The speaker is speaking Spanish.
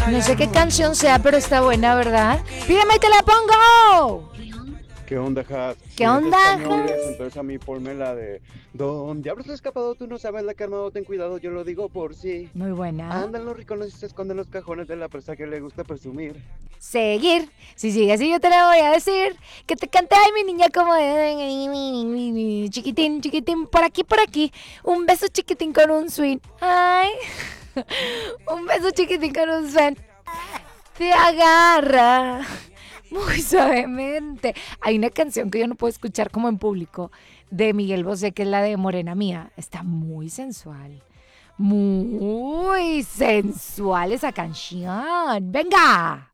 No sé qué canción sea, pero está buena, ¿verdad? Pídeme y te la pongo. ¿Qué onda, Has? ¿Qué Si eres de onda, españoles, Has? entonces a mí ponme la de Don Diablos escapado, tú no sabes la que armado, ten cuidado, yo lo digo por sí. Muy buena. Andan los ricones y se esconden los cajones de la presa que le gusta presumir. Seguir. Si sigue así, yo te la voy a decir. Que te cante, ay, mi niña, como de chiquitín, chiquitín, por aquí, por aquí. Un beso chiquitín con un swing. Ay, un beso chiquitín con un swing. Te agarra muy suavemente. Hay una canción que yo no puedo escuchar como en público de Miguel Bosé, que es la de Morena Mía. Está muy sensual. Muy sensual esa canción. Venga.